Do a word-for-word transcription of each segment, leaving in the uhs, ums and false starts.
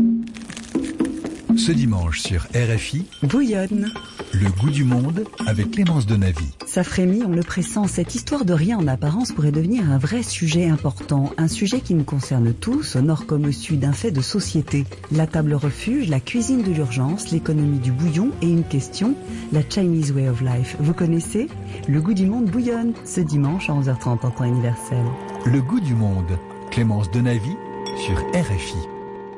Ce dimanche sur R F I, Bouillonne. Le goût du monde avec Clémence Denavy. Ça frémit, on le pressent, cette histoire de rien en apparence pourrait devenir un vrai sujet important. Un sujet qui nous concerne tous, au nord comme au sud, un fait de société. La table refuge, la cuisine de l'urgence, l'économie du bouillon et une question, la Chinese way of life. Vous connaissez ? Le goût du monde bouillonne, ce dimanche à onze heures trente en temps universel. Le goût du monde, Clémence Denavy sur R F I.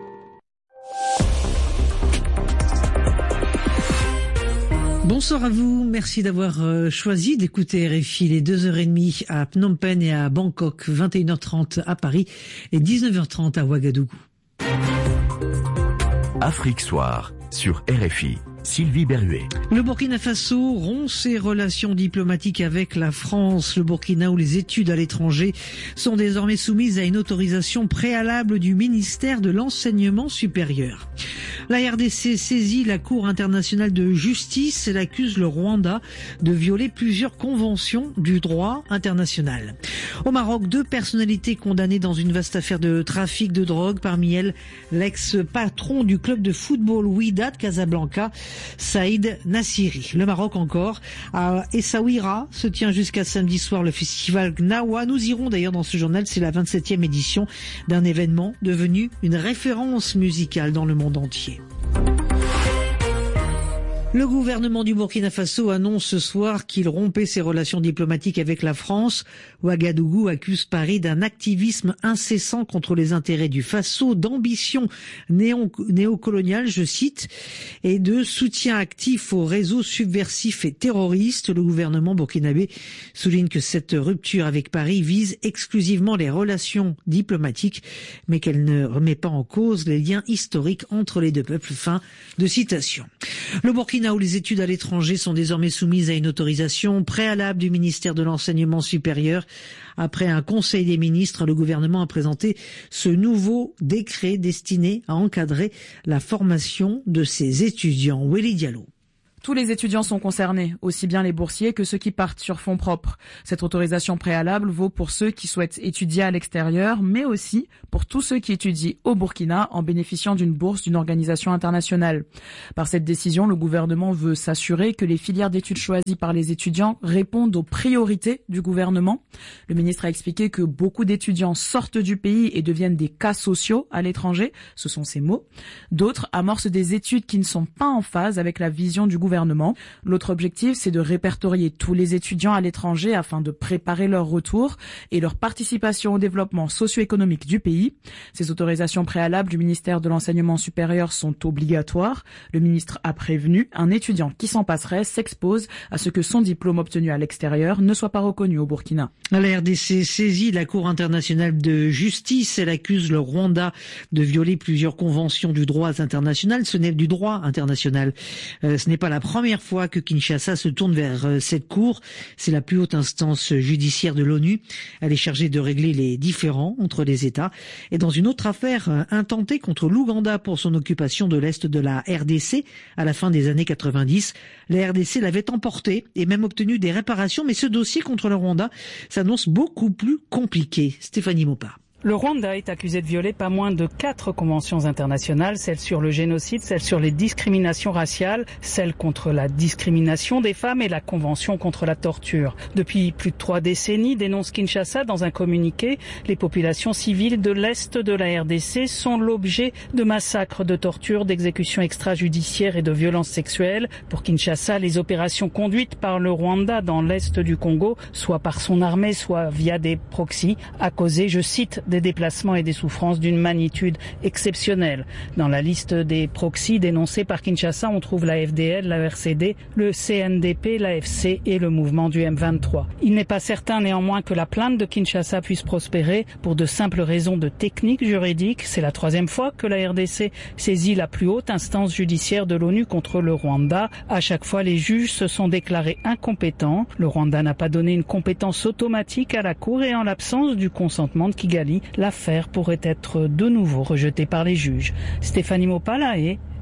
Bonsoir à vous, merci d'avoir choisi d'écouter R F I les deux heures trente à Phnom Penh et à Bangkok, vingt et une heures trente à Paris et dix-neuf heures trente à Ouagadougou. Afrique Soir sur R F I. Sylvie Berruet. Le Burkina Faso rompt ses relations diplomatiques avec la France. Le Burkina, où les études à l'étranger sont désormais soumises à une autorisation préalable du ministère de l'Enseignement supérieur. La R D C saisit la Cour internationale de justice et accuse le Rwanda de violer plusieurs conventions du droit international. Au Maroc, deux personnalités condamnées dans une vaste affaire de trafic de drogue, parmi elles l'ex-patron du club de football Wydad Casablanca, Saïd Nassiri. Le Maroc encore, à Essaouira se tient jusqu'à samedi soir le festival Gnawa. Nous irons d'ailleurs dans ce journal, c'est la vingt-septième édition d'un événement devenu une référence musicale dans le monde entier. Le gouvernement du Burkina Faso annonce ce soir qu'il rompait ses relations diplomatiques avec la France. Ouagadougou accuse Paris d'un activisme incessant contre les intérêts du Faso, d'ambition néo- néocoloniale, je cite, et de soutien actif aux réseaux subversifs et terroristes. Le gouvernement burkinabé souligne que cette rupture avec Paris vise exclusivement les relations diplomatiques, mais qu'elle ne remet pas en cause les liens historiques entre les deux peuples. Fin de citation. Le Burkina, où les études à l'étranger sont désormais soumises à une autorisation préalable du ministère de l'Enseignement supérieur. Après un conseil des ministres, le gouvernement a présenté ce nouveau décret destiné à encadrer la formation de ses étudiants. Welly Diallo. Tous les étudiants sont concernés, aussi bien les boursiers que ceux qui partent sur fonds propres. Cette autorisation préalable vaut pour ceux qui souhaitent étudier à l'extérieur, mais aussi pour tous ceux qui étudient au Burkina en bénéficiant d'une bourse d'une organisation internationale. Par cette décision, le gouvernement veut s'assurer que les filières d'études choisies par les étudiants répondent aux priorités du gouvernement. Le ministre a expliqué que beaucoup d'étudiants sortent du pays et deviennent des cas sociaux à l'étranger, ce sont ses mots. D'autres amorcent des études qui ne sont pas en phase avec la vision du gouvernement. L'autre objectif, c'est de répertorier tous les étudiants à l'étranger afin de préparer leur retour et leur participation au développement socio-économique du pays. Ces autorisations préalables du ministère de l'Enseignement supérieur sont obligatoires. Le ministre a prévenu, un étudiant qui s'en passerait s'expose à ce que son diplôme obtenu à l'extérieur ne soit pas reconnu au Burkina. La R D C saisit la Cour internationale de justice. Elle accuse le Rwanda de violer plusieurs conventions du droit international. Ce n'est du droit international. Euh, ce n'est pas la première fois que Kinshasa se tourne vers euh, cette cour. C'est la plus haute instance judiciaire de l'ONU. Elle est chargée de régler les différends entre les États. Et dans une autre affaire euh, intentée contre l'Ouganda pour son occupation de l'Est de la R D C à la fin des années quatre-vingt-dix, la R D C l'avait emporté et même obtenu des réparations. Mais ce dossier contre le Rwanda s'annonce beaucoup plus compliqué. Stéphanie Mopa. Le Rwanda est accusé de violer pas moins de quatre conventions internationales, celle sur le génocide, celle sur les discriminations raciales, celle contre la discrimination des femmes et la convention contre la torture. Depuis plus de trois décennies, dénonce Kinshasa dans un communiqué, les populations civiles de l'Est de la R D C sont l'objet de massacres, de tortures, d'exécutions extrajudiciaires et de violences sexuelles. Pour Kinshasa, les opérations conduites par le Rwanda dans l'Est du Congo, soit par son armée, soit via des proxys, a causé, je cite, des déplacements et des souffrances d'une magnitude exceptionnelle. Dans la liste des proxys dénoncés par Kinshasa, on trouve la F D L, la R C D, le C N D P, l'A F C et le mouvement du M vingt-trois. Il n'est pas certain néanmoins que la plainte de Kinshasa puisse prospérer pour de simples raisons de technique juridique. C'est la troisième fois que la R D C saisit la plus haute instance judiciaire de l'ONU contre le Rwanda. À chaque fois, les juges se sont déclarés incompétents. Le Rwanda n'a pas donné une compétence automatique à la Cour et en l'absence du consentement de Kigali, l'affaire pourrait être de nouveau rejetée par les juges. Stéphanie Mopa, La Haye,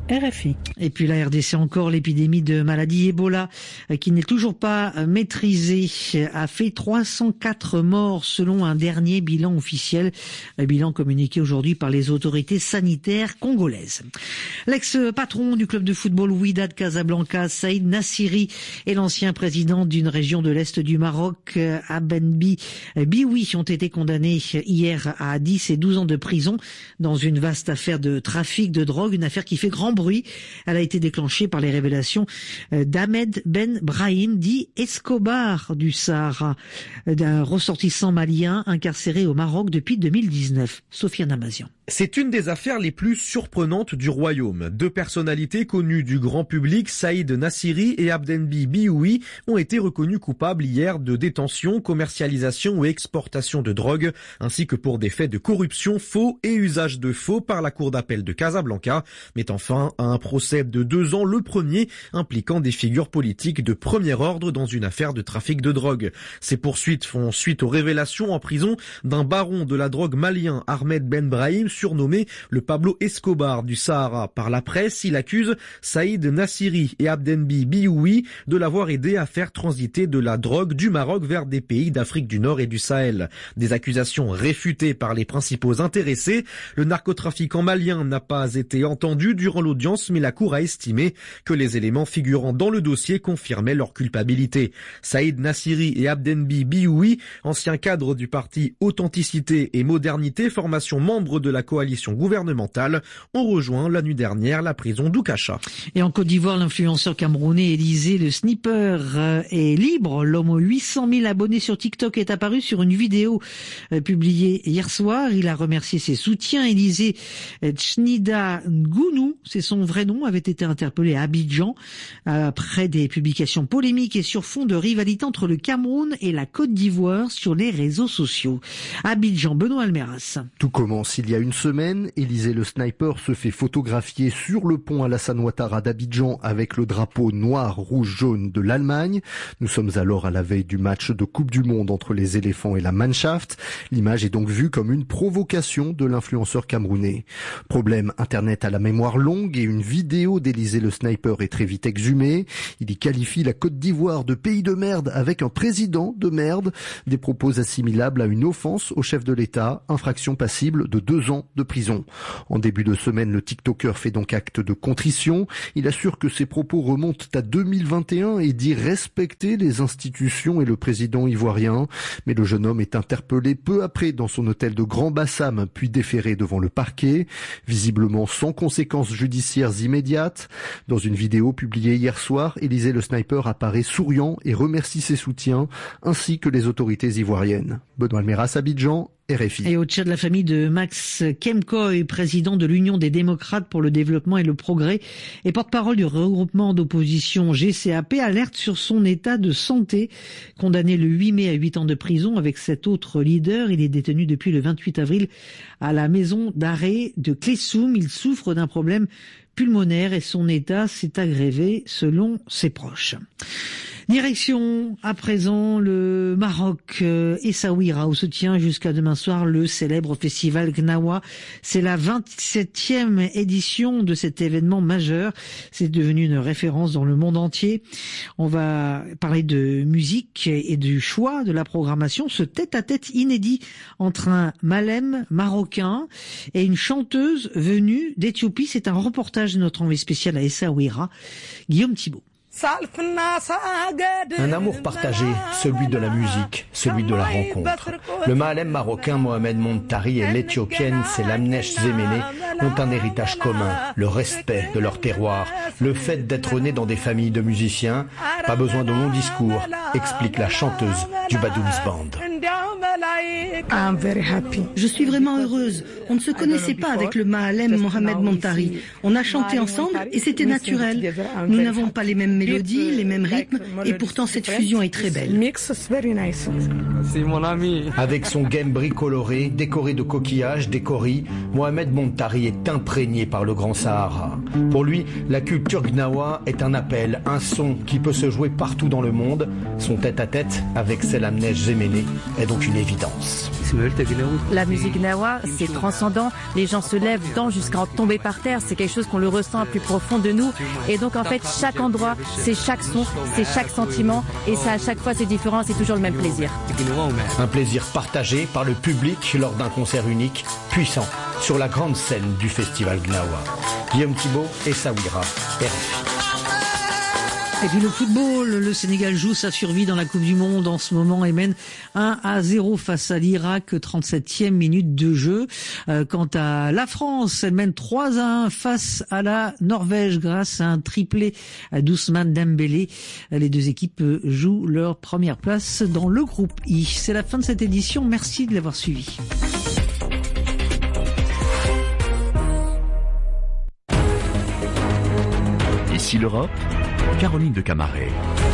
R F I. Et puis la R D C encore, l'épidémie de maladie Ebola qui n'est toujours pas maîtrisée a fait trois cent quatre morts selon un dernier bilan officiel, un bilan communiqué aujourd'hui par les autorités sanitaires congolaises. L'ex-patron du club de football Wydad Casablanca, Saïd Nassiri, et l'ancien président d'une région de l'Est du Maroc, Abdenbi Bioui, ont été condamnés hier à dix et douze ans de prison dans une vaste affaire de trafic de drogue, une affaire qui fait grand bruit. Elle a été déclenchée par les révélations d'Ahmed Ben Brahim, dit Escobar du Sahara, d'un ressortissant malien incarcéré au Maroc depuis deux mille dix-neuf. Sofiane Amazian. C'est une des affaires les plus surprenantes du royaume. Deux personnalités connues du grand public, Saïd Nassiri et Abdenbi Bioui, ont été reconnus coupables hier de détention, commercialisation et exportation de drogue, ainsi que pour des faits de corruption, faux et usage de faux par la cour d'appel de Casablanca, mettant fin à un procès de deux ans, le premier impliquant des figures politiques de premier ordre dans une affaire de trafic de drogue. Ces poursuites font suite aux révélations en prison d'un baron de la drogue malien, Ahmed Ben Brahim, surnommé le Pablo Escobar du Sahara. Par la presse, il accuse Saïd Nassiri et Abdenbi Bioui de l'avoir aidé à faire transiter de la drogue du Maroc vers des pays d'Afrique du Nord et du Sahel. Des accusations réfutées par les principaux intéressés. Le narcotrafiquant malien n'a pas été entendu durant l'audience, mais la cour a estimé que les éléments figurant dans le dossier confirmaient leur culpabilité. Saïd Nassiri et Abdenbi Bioui, anciens cadres du parti Authenticité et Modernité, formation membre de la coalition gouvernementale, ont rejoint la nuit dernière la prison d'Oukacha. Et en Côte d'Ivoire, l'influenceur camerounais Élysée le Sniper est libre. L'homme aux huit cent mille abonnés sur TikTok est apparu sur une vidéo publiée hier soir. Il a remercié ses soutiens. Élysée Tchnida Ngounou, c'est son vrai nom, avait été interpellé à Abidjan après des publications polémiques et sur fond de rivalité entre le Cameroun et la Côte d'Ivoire sur les réseaux sociaux. Abidjan, Benoît Almeras. Tout commence il y a une semaine. Élysée le Sniper se fait photographier sur le pont Alassane Ouattara d'Abidjan avec le drapeau noir, rouge, jaune de l'Allemagne. Nous sommes alors à la veille du match de Coupe du Monde entre les éléphants et la Mannschaft. L'image est donc vue comme une provocation de l'influenceur camerounais. Problème, Internet a la mémoire longue et une vidéo d'Élysée le Sniper est très vite exhumée. Il y qualifie la Côte d'Ivoire de pays de merde avec un président de merde. Des propos assimilables à une offense au chef de l'État, infraction passible de deux ans de prison. En début de semaine, le TikToker fait donc acte de contrition. Il assure que ses propos remontent à deux mille vingt et un et dit respecter les institutions et le président ivoirien. Mais le jeune homme est interpellé peu après dans son hôtel de Grand Bassam, puis déféré devant le parquet, visiblement sans conséquences judiciaires immédiates. Dans une vidéo publiée hier soir, Élysée le Sniper apparaît souriant et remercie ses soutiens, ainsi que les autorités ivoiriennes. Benoît Almeras, Abidjan, R F I. Et au Tchad, la famille de Max Kemkoy, président de l'Union des démocrates pour le développement et le progrès et porte-parole du regroupement d'opposition G C A P, alerte sur son état de santé. Condamné le huit mai à huit ans de prison avec cet autre leader, il est détenu depuis le vingt-huit avril à la maison d'arrêt de Klessoum. Il souffre d'un problème pulmonaire et son état s'est aggravé selon ses proches. Direction à présent le Maroc, Essaouira, où se tient jusqu'à demain soir le célèbre festival Gnawa. C'est la vingt-septième édition de cet événement majeur. C'est devenu une référence dans le monde entier. On va parler de musique et du choix de la programmation. Ce tête-à-tête inédit entre un malem marocain et une chanteuse venue d'Éthiopie. C'est un reportage de notre envoyé spécial à Essaouira, Guillaume Thibault. Un amour partagé, celui de la musique, celui de la rencontre. Le Maalem marocain Mohamed Montari et l'Éthiopienne Selamnesh Zemene ont un héritage commun, le respect de leur terroir, le fait d'être nés dans des familles de musiciens. Pas besoin de longs discours, explique la chanteuse du Badoums Band. Je suis vraiment heureuse. On ne se connaissait pas avec le Maalem Mohamed Montari. On a chanté ensemble et c'était naturel. Nous n'avons pas les mêmes mélodies, les mêmes rythmes et pourtant cette fusion est très belle. C'est mon ami. Avec son gambri coloré, décoré de coquillages, d'écoris, Mohamed Montari est imprégné par le Grand Sahara. Pour lui, la culture gnawa est un appel, un son qui peut se jouer partout dans le monde. Son tête-à-tête avec Selamnesh Zemene est donc une évidence. France. La musique gnawa, c'est transcendant. Les gens se lèvent, dansent jusqu'à en tomber par terre. C'est quelque chose qu'on le ressent au plus profond de nous. Et donc, en fait, chaque endroit, c'est chaque son, c'est chaque sentiment. Et ça, à chaque fois, c'est différent. C'est toujours le même plaisir. Un plaisir partagé par le public lors d'un concert unique, puissant, sur la grande scène du festival Gnawa. Guillaume Thibault et Sawira, R F I. Et puis le football, le Sénégal joue sa survie dans la Coupe du Monde en ce moment et mène un à zéro face à l'Irak, trente-septième minute de jeu. Euh, quant à la France, elle mène trois à un face à la Norvège grâce à un triplé d'Ousmane Dembélé. Les deux équipes jouent leur première place dans le groupe I. C'est la fin de cette édition. Merci de l'avoir suivi. Ici l'Europe, Caroline de Camaret.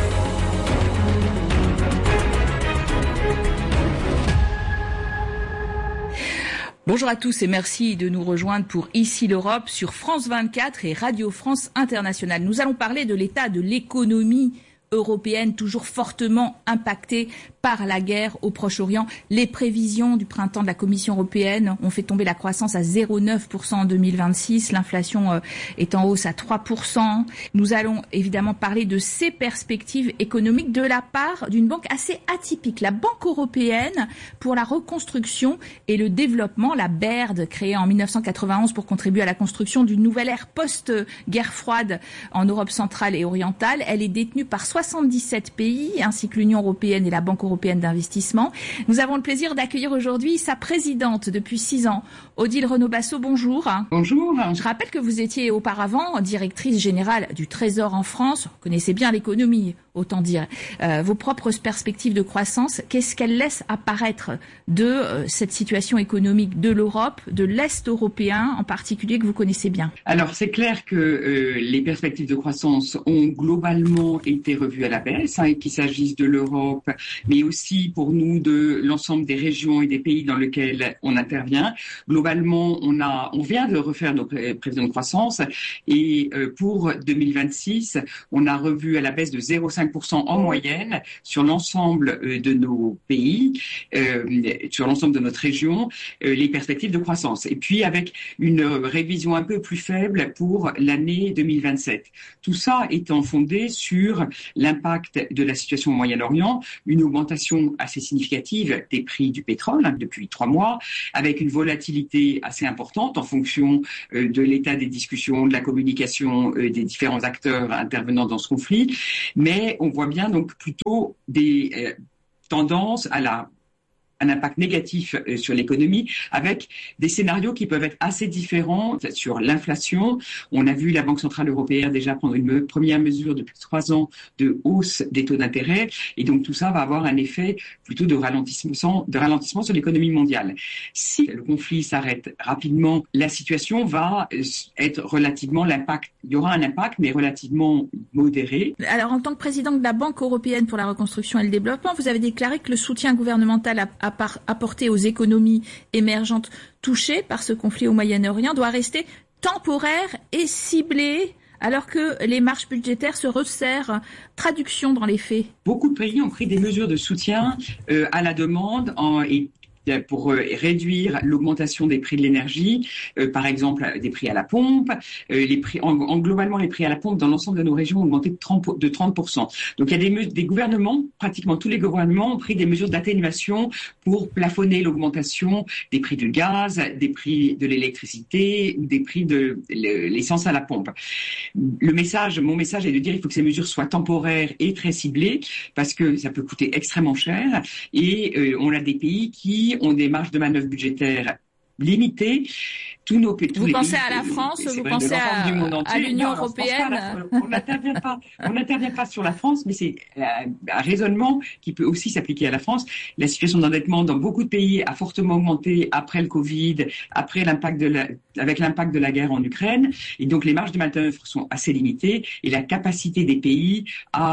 Bonjour à tous et merci de nous rejoindre pour Ici l'Europe sur France vingt-quatre et Radio France Internationale. Nous allons parler de l'état de l'économie européenne toujours fortement impactée par la guerre au Proche-Orient. Les prévisions du printemps de la Commission européenne ont fait tomber la croissance à zéro virgule neuf pour cent en deux mille vingt-six. L'inflation est en hausse à trois pour cent. Nous allons évidemment parler de ces perspectives économiques de la part d'une banque assez atypique, la Banque européenne pour la reconstruction et le développement, la B E R D, créée en mille neuf cent quatre-vingt-onze pour contribuer à la construction d'une nouvelle ère post-guerre froide en Europe centrale et orientale. Elle est détenue par soixante-dix-sept pays, ainsi que l'Union européenne et la Banque européenne d'investissement. Nous avons le plaisir d'accueillir aujourd'hui sa présidente depuis six ans, Odile Renaud-Basso. Bonjour. Bonjour. Je rappelle que vous étiez auparavant directrice générale du Trésor en France. Vous connaissez bien l'économie, autant dire. Euh, vos propres perspectives de croissance, qu'est-ce qu'elles laissent apparaître de euh, cette situation économique de l'Europe, de l'Est européen en particulier, que vous connaissez bien? Alors, c'est clair que euh, les perspectives de croissance ont globalement été revues à la baisse, hein, qu'il s'agisse de l'Europe, mais aussi pour nous de l'ensemble des régions et des pays dans lesquels on intervient. Globalement, on a, on vient de refaire nos pré- prévisions de croissance et euh, pour deux mille vingt-six, on a revu à la baisse de zéro virgule cinq pour cent en moyenne sur l'ensemble euh, de nos pays, euh, sur l'ensemble de notre région, euh, les perspectives de croissance. Et puis avec une révision un peu plus faible pour l'année deux mille vingt-sept. Tout ça étant fondé sur l'impact de la situation au Moyen-Orient, une augmentation assez significative des prix du pétrole hein, depuis trois mois, avec une volatilité assez importante en fonction euh, de l'état des discussions, de la communication euh, des différents acteurs intervenant dans ce conflit. Mais on voit bien donc plutôt des euh, tendances à la un impact négatif sur l'économie, avec des scénarios qui peuvent être assez différents sur l'inflation. On a vu la Banque centrale européenne déjà prendre une première mesure depuis trois ans de hausse des taux d'intérêt, et donc tout ça va avoir un effet plutôt de ralentissement, de ralentissement sur l'économie mondiale. Si le conflit s'arrête rapidement, la situation va être relativement l'impact. Il y aura un impact, mais relativement modéré. Alors, en tant que présidente de la Banque européenne pour la reconstruction et le développement, vous avez déclaré que le soutien gouvernemental a apporté aux économies émergentes touchées par ce conflit au Moyen-Orient doit rester temporaire et ciblé, alors que les marges budgétaires se resserrent. Traduction dans les faits. Beaucoup de pays ont pris des mesures de soutien euh, à la demande en, et pour euh, réduire l'augmentation des prix de l'énergie, euh, par exemple des prix à la pompe. Euh, les prix, en, en globalement, les prix à la pompe dans l'ensemble de nos régions ont augmenté de trente, de trente pour cent. Donc il y a des, des gouvernements, pratiquement tous les gouvernements ont pris des mesures d'atténuation pour plafonner l'augmentation des prix du gaz, des prix de l'électricité ou des prix de l'essence à la pompe. Le message, mon message est de dire qu'il faut que ces mesures soient temporaires et très ciblées parce que ça peut coûter extrêmement cher et euh, on a des pays qui ont des marges de manœuvre budgétaires limitées. Tous nos pays, tous vous les pensez pays, à la France, vous vrai, pensez à, à l'Union non, européenne. La, on n'intervient pas, on n'intervient pas sur la France, mais c'est un, un raisonnement qui peut aussi s'appliquer à la France. La situation d'endettement dans beaucoup de pays a fortement augmenté après le Covid, après l'impact de la, avec l'impact de la guerre en Ukraine, et donc les marges de manœuvre sont assez limitées et la capacité des pays à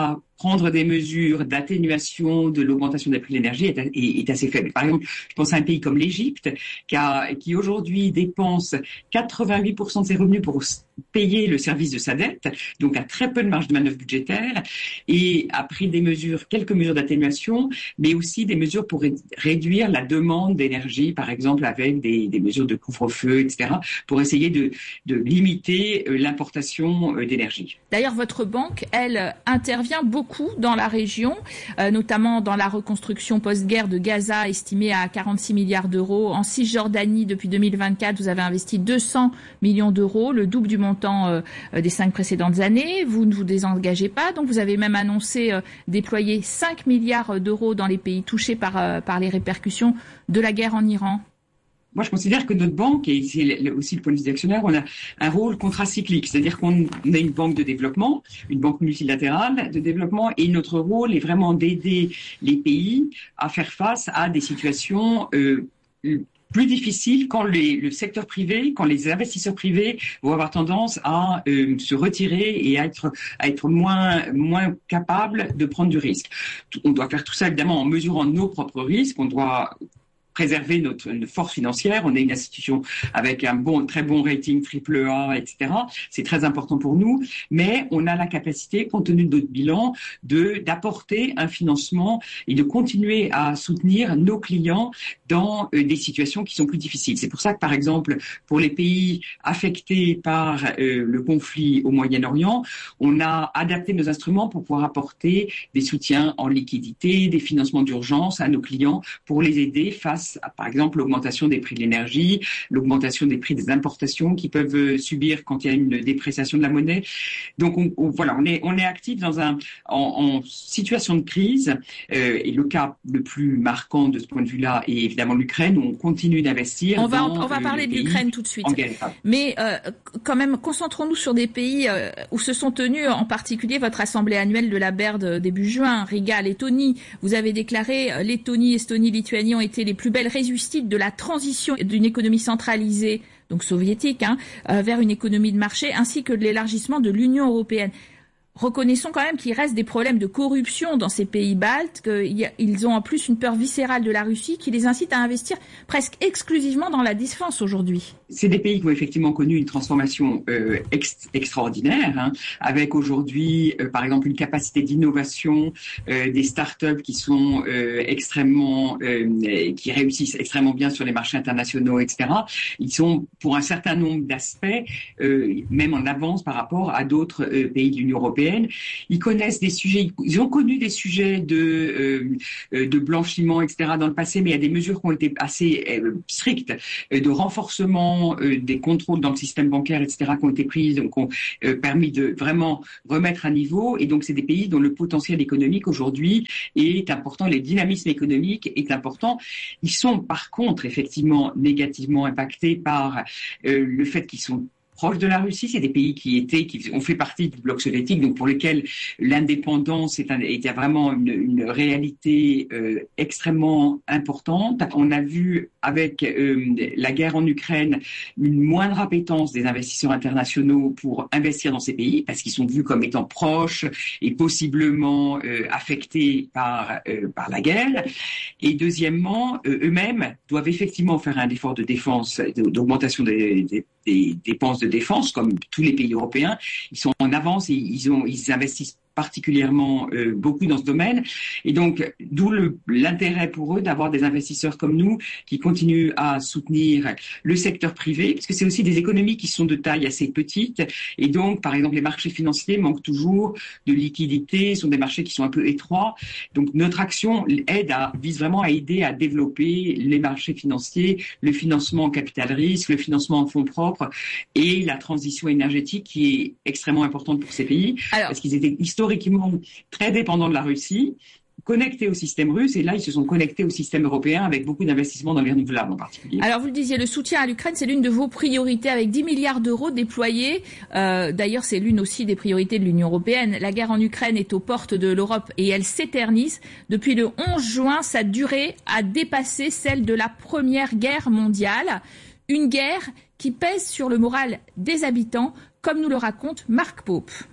prendre des mesures d'atténuation de l'augmentation des prix de l'énergie est, est, est assez faible. Par exemple, je pense à un pays comme l'Égypte qui, a, qui aujourd'hui dépense quatre-vingt-huit pour cent de ses revenus pour payer le service de sa dette, donc a très peu de marge de manœuvre budgétaire, et a pris des mesures, quelques mesures d'atténuation, mais aussi des mesures pour ré- réduire la demande d'énergie, par exemple avec des, des mesures de couvre-feu, et cetera, pour essayer de, de limiter euh, l'importation euh, d'énergie. D'ailleurs, votre banque, elle, intervient beaucoup dans la région, euh, notamment dans la reconstruction post-guerre de Gaza, estimée à quarante-six milliards d'euros. En Cisjordanie, depuis deux mille vingt-quatre, vous avez investi deux cents millions d'euros, le double du montant euh, des cinq précédentes années. Vous ne vous désengagez pas, donc vous avez même annoncé euh, déployer cinq milliards d'euros dans les pays touchés par, euh, par les répercussions de la guerre en Iran. Moi, je considère que notre banque, et c'est aussi le point de vue des actionnaires, on a un rôle contracyclique. C'est-à-dire qu'on a une banque de développement, une banque multilatérale de développement, et notre rôle est vraiment d'aider les pays à faire face à des situations euh, plus difficiles quand les, le secteur privé, quand les investisseurs privés vont avoir tendance à euh, se retirer et à être, à être moins, moins capables de prendre du risque. On doit faire tout ça, évidemment, en mesurant nos propres risques. On doit préserver notre, notre force financière. On est une institution avec un bon, très bon rating triple A, et cetera. C'est très important pour nous, mais on a la capacité, compte tenu de notre bilan, de d'apporter un financement et de continuer à soutenir nos clients dans euh, des situations qui sont plus difficiles. C'est pour ça que, par exemple, pour les pays affectés par euh, le conflit au Moyen-Orient, on a adapté nos instruments pour pouvoir apporter des soutiens en liquidité, des financements d'urgence à nos clients pour les aider face à, par exemple, l'augmentation des prix de l'énergie, l'augmentation des prix des importations qui peuvent subir quand il y a une dépréciation de la monnaie. Donc, on, on, voilà, on est, on est actif dans un, en, en situation de crise. Euh, et le cas le plus marquant de ce point de vue-là est évidemment l'Ukraine, où on continue d'investir. On va, dans, on va parler euh, de l'Ukraine tout de suite. Mais euh, quand même, concentrons-nous sur des pays euh, où se sont tenus, en particulier votre assemblée annuelle de la Baird début juin, Riga, Lettonie. Vous avez déclaré euh, Lettonie, Estonie, Lituanie ont été les plus belle résultante de la transition d'une économie centralisée, donc soviétique, hein, euh, vers une économie de marché, ainsi que de l'élargissement de l'Union européenne. Reconnaissons quand même qu'il reste des problèmes de corruption dans ces pays baltes, qu'ils ont en plus une peur viscérale de la Russie qui les incite à investir presque exclusivement dans la défense aujourd'hui. C'est des pays qui ont effectivement connu une transformation euh, ex- extraordinaire, hein, avec aujourd'hui, euh, par exemple, une capacité d'innovation, euh, des startups qui sont euh, extrêmement, euh, qui réussissent extrêmement bien sur les marchés internationaux, et cetera. Ils sont, pour un certain nombre d'aspects, euh, même en avance par rapport à d'autres euh, pays de l'Union européenne. Ils connaissent des sujets, ils ont connu des sujets de euh, de blanchiment, et cetera dans le passé, mais il y a des mesures qui ont été assez euh, strictes euh, de renforcement euh, des contrôles dans le système bancaire, et cetera qui ont été prises, donc ont euh, permis de vraiment remettre à niveau. Et donc c'est des pays dont le potentiel économique aujourd'hui est important, le dynamisme économique est important. Ils sont par contre effectivement négativement impactés par euh, le fait qu'ils sont proches de la Russie. C'est des pays qui étaient, qui ont fait partie du bloc soviétique, donc pour lesquels l'indépendance est un, était vraiment une, une réalité euh, extrêmement importante. On a vu avec euh, la guerre en Ukraine une moindre appétence des investisseurs internationaux pour investir dans ces pays parce qu'ils sont vus comme étant proches et possiblement euh, affectés par euh, par la guerre. Et deuxièmement, euh, eux-mêmes doivent effectivement faire un effort de défense, d'augmentation des, des des dépenses de défense, comme tous les pays européens. Ils sont en avance et ils, ont, ils investissent particulièrement euh, beaucoup dans ce domaine. Et donc, d'où le, l'intérêt pour eux d'avoir des investisseurs comme nous qui continuent à soutenir le secteur privé, parce que c'est aussi des économies qui sont de taille assez petite. Et donc, par exemple, les marchés financiers manquent toujours de liquidité, sont des marchés qui sont un peu étroits. Donc, notre action aide à, vise vraiment à aider à développer les marchés financiers, le financement en capital risque, le financement en fonds propres et la transition énergétique qui est extrêmement importante pour ces pays. Alors, parce qu'ils étaient historiquement très dépendants de la Russie, connectés au système russe, et là, ils se sont connectés au système européen avec beaucoup d'investissements dans les renouvelables en particulier. Alors, vous le disiez, le soutien à l'Ukraine, c'est l'une de vos priorités avec dix milliards d'euros déployés. Euh, d'ailleurs, c'est l'une aussi des priorités de l'Union européenne. La guerre en Ukraine est aux portes de l'Europe et elle s'éternise. Depuis le onze juin, sa durée a dépassé celle de la Première Guerre mondiale. Une guerre qui pèse sur le moral des habitants, comme nous le raconte Marc Pope.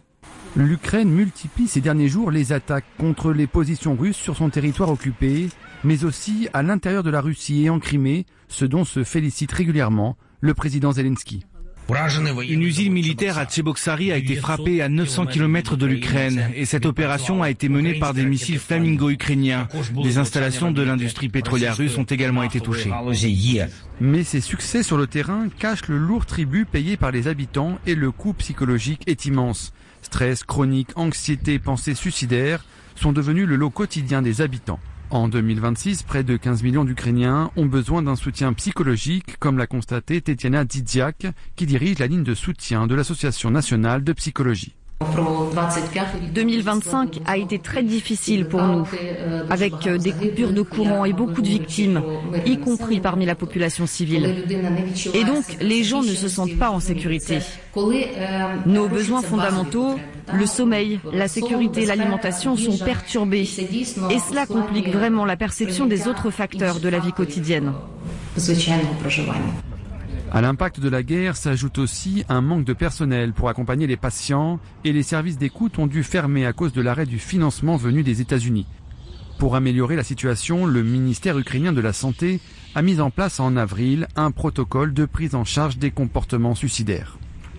L'Ukraine multiplie ces derniers jours les attaques contre les positions russes sur son territoire occupé, mais aussi à l'intérieur de la Russie et en Crimée, ce dont se félicite régulièrement le président Zelensky. Une usine militaire à Tcheboksary a été frappée à neuf cents kilomètres de l'Ukraine et cette opération a été menée par des missiles Flamingo ukrainiens. Des installations de l'industrie pétrolière russe ont également été touchées. Mais ces succès sur le terrain cachent le lourd tribut payé par les habitants et le coût psychologique est immense. Stress chronique, anxiété, pensées suicidaires sont devenus le lot quotidien des habitants. En deux mille vingt-six, près de quinze millions d'Ukrainiens ont besoin d'un soutien psychologique, comme l'a constaté Tetiana Didiak, qui dirige la ligne de soutien de l'Association nationale de psychologie. deux mille vingt-cinq a été très difficile pour nous, avec des coupures de courant et beaucoup de victimes, y compris parmi la population civile. Et donc, les gens ne se sentent pas en sécurité. Nos besoins fondamentaux, le sommeil, la sécurité, l'alimentation sont perturbés. Et cela complique vraiment la perception des autres facteurs de la vie quotidienne. À l'impact de la guerre s'ajoute aussi un manque de personnel pour accompagner les patients et les services d'écoute ont dû fermer à cause de l'arrêt du financement venu des États-Unis. Pour améliorer la situation, le ministère ukrainien de la Santé a mis en place en avril un protocole de prise en charge des comportements suicidaires.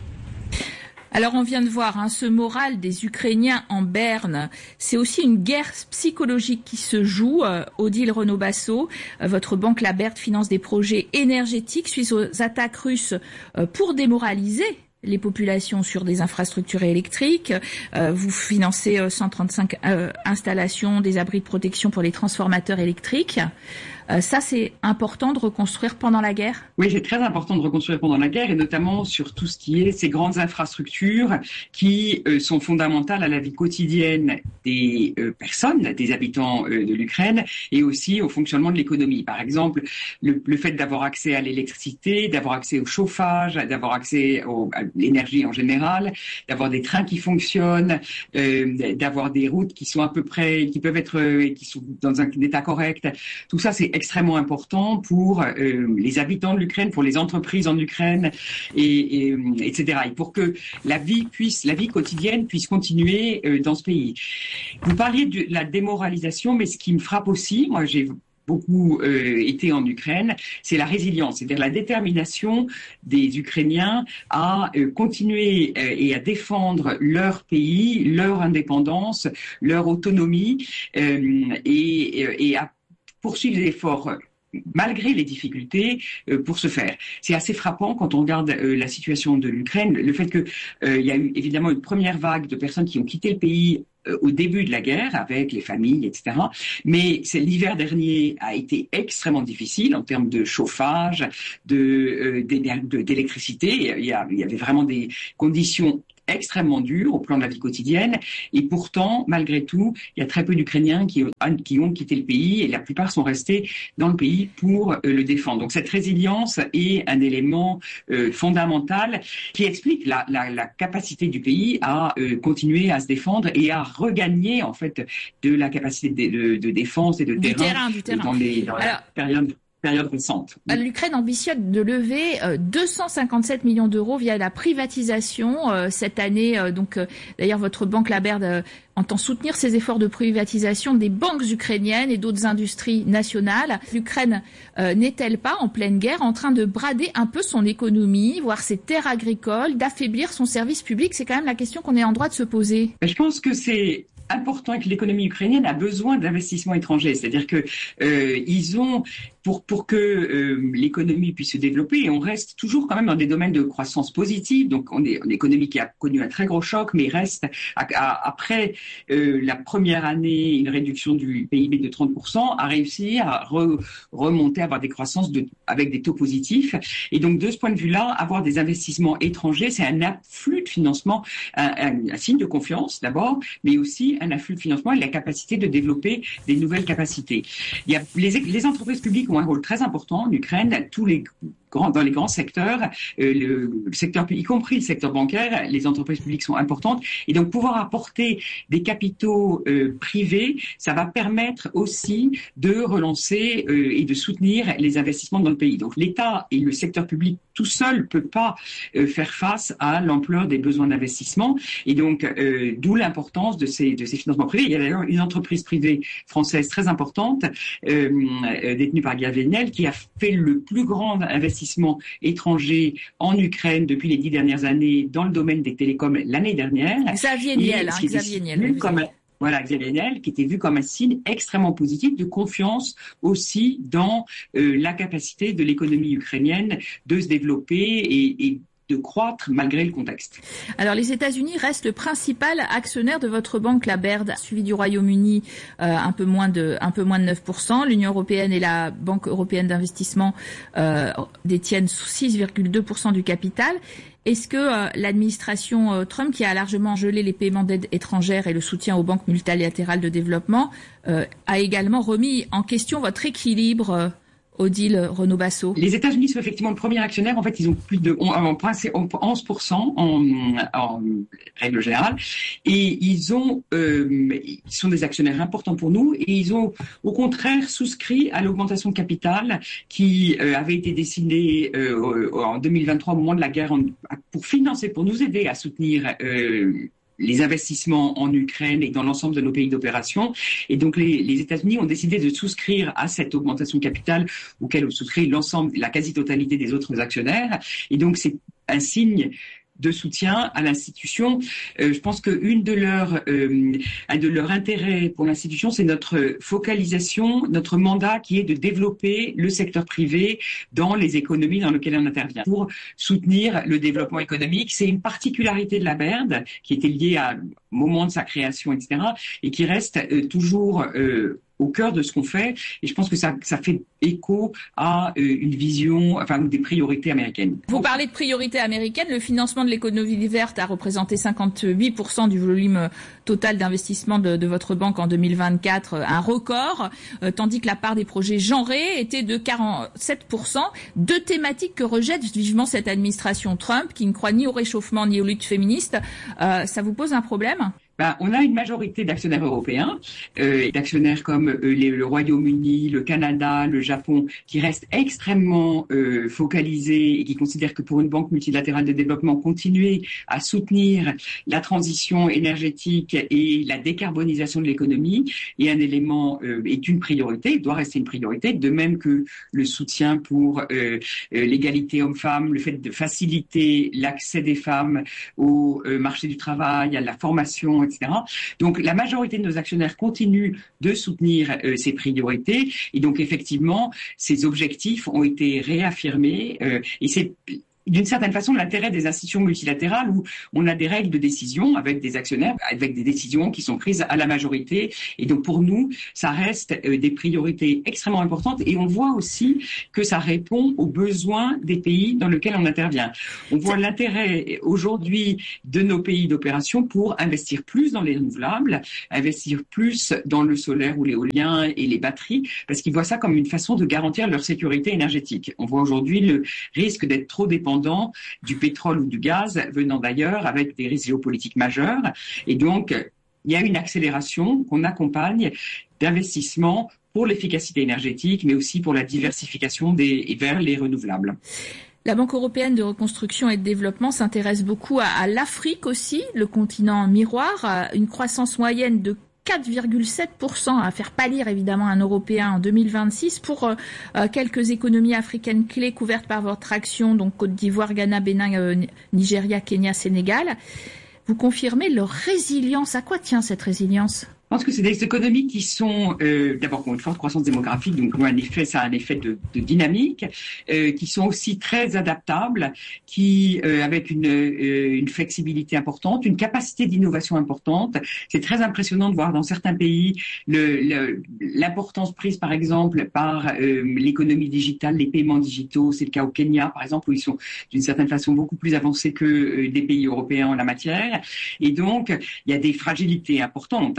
Alors on vient de voir hein, ce moral des Ukrainiens en berne. C'est aussi une guerre psychologique qui se joue. Euh, Odile Renaud-Basso, euh, votre banque Labert finance des projets énergétiques suite aux attaques russes euh, pour démoraliser les populations sur des infrastructures électriques. Euh, vous financez euh, cent trente-cinq euh, installations, des abris de protection pour les transformateurs électriques. Euh, ça, c'est important de reconstruire pendant la guerre? Oui, c'est très important de reconstruire pendant la guerre et notamment sur tout ce qui est ces grandes infrastructures qui euh, sont fondamentales à la vie quotidienne des euh, personnes, des habitants euh, de l'Ukraine et aussi au fonctionnement de l'économie. Par exemple, le, le fait d'avoir accès à l'électricité, d'avoir accès au chauffage, d'avoir accès au, à l'énergie en général, d'avoir des trains qui fonctionnent, euh, d'avoir des routes qui sont à peu près, qui peuvent être, euh, qui sont dans un état correct. Tout ça, c'est extrêmement important pour euh, les habitants de l'Ukraine, pour les entreprises en Ukraine, et, et, et cetera. Et pour que la vie puisse, la vie quotidienne puisse continuer euh, dans ce pays. Vous parliez de la démoralisation, mais ce qui me frappe aussi, moi j'ai beaucoup euh, été en Ukraine, c'est la résilience, c'est-à-dire la détermination des Ukrainiens à euh, continuer euh, et à défendre leur pays, leur indépendance, leur autonomie euh, et, et à poursuivre les efforts malgré les difficultés euh, pour ce faire. C'est assez frappant quand on regarde euh, la situation de l'Ukraine, le fait que euh, il y a eu évidemment une première vague de personnes qui ont quitté le pays euh, au début de la guerre avec les familles, et cetera. Mais c'est, l'hiver dernier a été extrêmement difficile en termes de chauffage, de, euh, de d'électricité. Il y, a, il y avait vraiment des conditions extrêmement dur au plan de la vie quotidienne et pourtant, malgré tout, il y a très peu d'Ukrainiens qui, qui ont quitté le pays et la plupart sont restés dans le pays pour euh, le défendre. Donc cette résilience est un élément euh, fondamental qui explique la, la, la capacité du pays à euh, continuer à se défendre et à regagner en fait de la capacité de, de, de défense et de du terrain, terrain, du terrain. dans, les, dans Alors, la période période récente. L'Ukraine ambitionne de lever euh, deux cent cinquante-sept millions d'euros via la privatisation euh, cette année. Euh, donc, euh, d'ailleurs, votre banque Labert euh, entend soutenir ces efforts de privatisation des banques ukrainiennes et d'autres industries nationales. L'Ukraine euh, n'est-elle pas en pleine guerre, en train de brader un peu son économie, voire ses terres agricoles, d'affaiblir son service public? C'est quand même la question qu'on est en droit de se poser. Je pense que c'est important que l'économie ukrainienne a besoin d'investissements étrangers, c'est-à-dire que euh, ils ont pour pour que euh, l'économie puisse se développer, et on reste toujours quand même dans des domaines de croissance positive. Donc on est une économie qui a connu un très gros choc, mais reste à, à, après euh, la première année une réduction du P I B de trente pour cent, a réussi à re, remonter, à avoir des croissances de, avec des taux positifs. Et donc de ce point de vue-là, avoir des investissements étrangers, c'est un afflux de financement, un, un, un signe de confiance d'abord, mais aussi un afflux de financement et la capacité de développer des nouvelles capacités. Il y a les, les entreprises publiques ont un rôle très important en Ukraine. Tous les grands, dans les grands secteurs, euh, le, le secteur, y compris le secteur bancaire, les entreprises publiques sont importantes. Et donc, pouvoir apporter des capitaux euh, privés, ça va permettre aussi de relancer euh, et de soutenir les investissements dans le pays. Donc, l'État et le secteur public tout seul peut pas euh, faire face à l'ampleur des besoins d'investissement. Et donc, euh, d'où l'importance de ces, de ces financements privés. Il y a d'ailleurs une entreprise privée française très importante, euh, détenue par Xavier Niel, qui a fait le plus grand investissement étranger en Ukraine depuis les dix dernières années dans le domaine des télécoms l'année dernière. Xavier Niel, hein, Xavier Niel. Voilà, Xavier Niel, qui était vu comme un signe extrêmement positif de confiance aussi dans euh, la capacité de l'économie ukrainienne de se développer et, et de croître malgré le contexte. Alors, les États-Unis restent le principal actionnaire de votre banque, la B E R D, suivi du Royaume-Uni, euh, un peu moins de un peu moins de neuf pour cent. L'Union européenne et la Banque européenne d'investissement euh, détiennent six virgule deux pour cent du capital. Est-ce que euh, l'administration euh, Trump, qui a largement gelé les paiements d'aide étrangère et le soutien aux banques multilatérales de développement, euh, a également remis en question votre équilibre, euh, Odile Renaud-Basso? Les États-Unis sont effectivement le premier actionnaire. En fait, ils ont plus de onze pour cent en, en règle générale, et ils ont, euh, ils sont des actionnaires importants pour nous, et ils ont au contraire souscrit à l'augmentation de capital qui euh, avait été décidée euh, en deux mille vingt-trois au moment de la guerre, en, pour financer, pour nous aider à soutenir Euh, les investissements en Ukraine et dans l'ensemble de nos pays d'opération. Et donc, les, les États-Unis ont décidé de souscrire à cette augmentation de capital auquel ont souscrit l'ensemble, la quasi-totalité des autres actionnaires. Et donc, c'est un signe de soutien à l'institution. Euh, je pense qu'une de leurs euh, un de leurs intérêts pour l'institution, c'est notre focalisation, notre mandat qui est de développer le secteur privé dans les économies dans lesquelles on intervient pour soutenir le développement économique. C'est une particularité de la B E R D qui était liée à, au moment de sa création, et cetera, et qui reste euh, toujours euh, au cœur de ce qu'on fait. Et je pense que ça, ça fait écho à euh, une vision, enfin, des priorités américaines. Vous parlez de priorités américaines. Le financement de l'économie verte a représenté cinquante-huit pour cent du volume total d'investissement de, de votre banque en deux mille vingt-quatre, un record, euh, tandis que la part des projets genrés était de quarante-sept pour cent. Deux thématiques que rejette vivement cette administration Trump, qui ne croit ni au réchauffement ni aux luttes féministes. Euh, ça vous pose un problème ? Ben, on a une majorité d'actionnaires européens, euh, d'actionnaires comme euh, les, le Royaume-Uni, le Canada, le Japon, qui restent extrêmement euh, focalisés et qui considèrent que pour une banque multilatérale de développement, continuer à soutenir la transition énergétique et la décarbonisation de l'économie est un élément, euh, est une priorité, doit rester une priorité, de même que le soutien pour euh, euh, l'égalité homme-femme, le fait de faciliter l'accès des femmes au euh, marché du travail, à la formation, et cetera. Donc, la majorité de nos actionnaires continuent de soutenir euh, ces priorités. Et donc, effectivement, ces objectifs ont été réaffirmés. Euh, et c'est d'une certaine façon l'intérêt des institutions multilatérales où on a des règles de décision avec des actionnaires, avec des décisions qui sont prises à la majorité. Et donc pour nous, ça reste euh, des priorités extrêmement importantes, et on voit aussi que ça répond aux besoins des pays dans lesquels on intervient. On voit l'intérêt aujourd'hui de nos pays d'opération pour investir plus dans les renouvelables, investir plus dans le solaire ou l'éolien et les batteries, parce qu'ils voient ça comme une façon de garantir leur sécurité énergétique. On voit aujourd'hui le risque d'être trop dépendant du pétrole ou du gaz venant d'ailleurs, avec des risques géopolitiques majeurs. Et donc, il y a une accélération qu'on accompagne d'investissements pour l'efficacité énergétique, mais aussi pour la diversification des, vers les renouvelables. La Banque européenne de reconstruction et de développement s'intéresse beaucoup à, à l'Afrique aussi, le continent miroir, une croissance moyenne de quatre virgule sept pour cent à faire pâlir évidemment un Européen en deux mille vingt-six pour euh, quelques économies africaines clés couvertes par votre action, donc Côte d'Ivoire, Ghana, Bénin, euh, Nigeria, Kenya, Sénégal. Vous confirmez leur résilience. À quoi tient cette résilience ? Je pense que c'est des économies qui sont euh, d'abord qui ont une forte croissance démographique, donc un effet, ça a un effet de, de dynamique, euh, qui sont aussi très adaptables, qui euh, avec une, euh, une flexibilité importante, une capacité d'innovation importante. C'est très impressionnant de voir dans certains pays le, le, l'importance prise par exemple par euh, l'économie digitale, les paiements digitaux. C'est le cas au Kenya par exemple, où ils sont d'une certaine façon beaucoup plus avancés que euh, des pays européens en la matière. Et donc il y a des fragilités importantes hein, qui sont liées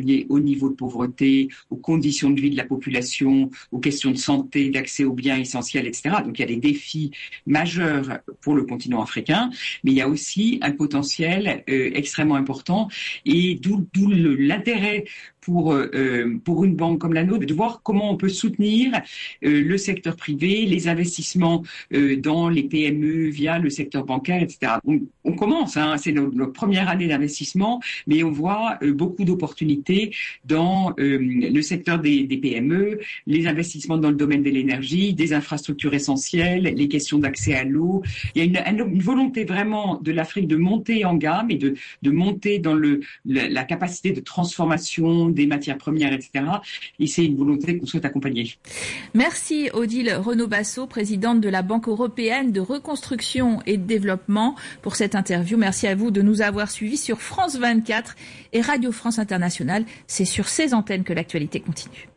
liées au niveau de pauvreté, aux conditions de vie de la population, aux questions de santé, d'accès aux biens essentiels, et cetera. Donc il y a des défis majeurs pour le continent africain, mais il y a aussi un potentiel euh, extrêmement important, et d'où, d'où le, l'intérêt pour euh, pour une banque comme la nôtre de voir comment on peut soutenir euh, le secteur privé, les investissements euh, dans les P M E via le secteur bancaire, et cetera. On, on commence, hein, c'est notre, notre première année d'investissement, mais on voit euh, beaucoup d'opportunités dans euh, le secteur des, des P M E, les investissements dans le domaine de l'énergie, des infrastructures essentielles, les questions d'accès à l'eau. Il y a une, une volonté vraiment de l'Afrique de monter en gamme et de de monter dans le la, la capacité de transformation des matières premières, et cetera. Et c'est une volonté qu'on souhaite accompagner. Merci Odile Renaud-Basso, présidente de la Banque européenne de reconstruction et de développement, pour cette interview. Merci à vous de nous avoir suivis sur France vingt-quatre et Radio France Internationale. C'est sur ces antennes que l'actualité continue.